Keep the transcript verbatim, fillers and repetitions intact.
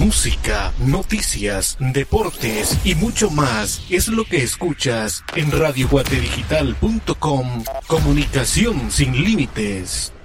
música, noticias, deportes y mucho más es lo que escuchas en radio guate digital punto com. Comunicación sin límites.